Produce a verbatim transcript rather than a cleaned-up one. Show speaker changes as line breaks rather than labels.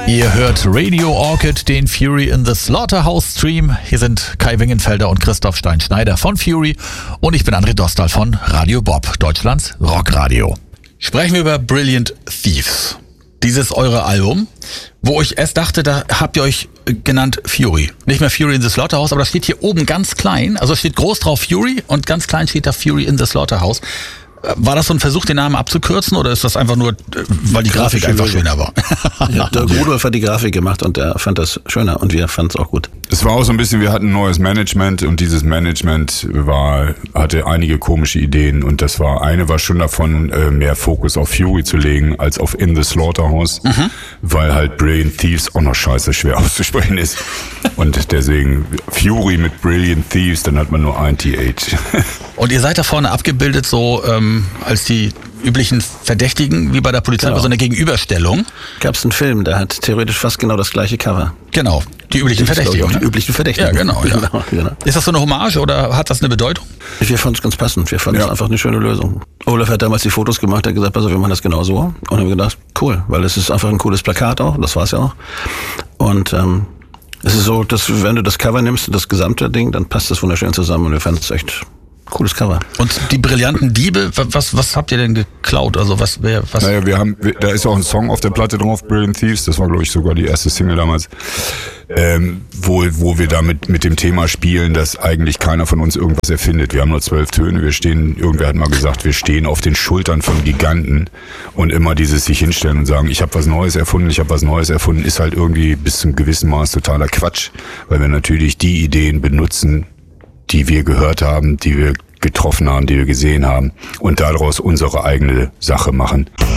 Ihr hört Radio Orchid, den Fury in the Slaughterhouse Stream. Hier sind Kai Wingenfelder und Christoph Stein-Schneider von Fury und ich bin André Dostal von Radio Bob, Deutschlands Rockradio. Sprechen wir über Brilliant Thieves. Dieses eure Album, wo ich erst dachte, da habt ihr euch genannt Fury. Nicht mehr Fury in the Slaughterhouse, aber das steht hier oben ganz klein. Also steht groß drauf Fury und ganz klein steht da Fury in the Slaughterhouse. War das so ein Versuch, den Namen abzukürzen, oder ist das einfach nur, weil die Grafik einfach schöner war?
Ja, der Rudolf hat die Grafik gemacht und er fand das schöner und wir fanden es auch gut.
Es war auch so ein bisschen, wir hatten ein neues Management und dieses Management war, hatte einige komische Ideen und das war, eine war schon davon, mehr Fokus auf Fury zu legen als auf In the Slaughterhouse, mhm. weil halt Brilliant Thieves auch noch scheiße schwer auszusprechen ist. Und deswegen Fury mit Brilliant Thieves, dann hat man nur ein T H.
Und ihr seid da vorne abgebildet so ähm, als die üblichen Verdächtigen, wie bei der Polizei, genau. So eine Gegenüberstellung.
Gab es einen Film, der hat theoretisch fast genau das gleiche Cover.
Genau, die üblichen
die
Verdächtigen.
Die
ne?
üblichen Verdächtigen.
Ja, genau, ja.
genau, genau.
Ist das so eine Hommage oder hat das eine Bedeutung?
Wir fanden es ganz passend. Wir fanden es ja. einfach eine schöne Lösung. Olaf hat damals die Fotos gemacht, hat gesagt, also wir machen das genau so. Und haben gedacht, cool, weil es ist einfach ein cooles Plakat auch, das war es ja auch. Und ähm, es ist so, dass wenn du das Cover nimmst, das gesamte Ding, dann passt das wunderschön zusammen und wir fanden es echt cooles Cover.
Und die brillanten Diebe, was was habt ihr denn geklaut? Also was wer was?
Naja, wir haben, da ist auch ein Song auf der Platte drauf, Brilliant Thieves. Das war, glaube ich, sogar die erste Single damals, ähm, wo wo wir damit mit dem Thema spielen, dass eigentlich keiner von uns irgendwas erfindet. Wir haben nur zwölf Töne. Wir stehen, irgendwer hat mal gesagt, wir stehen auf den Schultern von Giganten und immer dieses sich hinstellen und sagen, ich habe was Neues erfunden, ich habe was Neues erfunden, ist halt irgendwie bis zum gewissen Maß totaler Quatsch, weil wir natürlich die Ideen benutzen, die wir gehört haben, die wir getroffen haben, die wir gesehen haben und daraus unsere eigene Sache machen.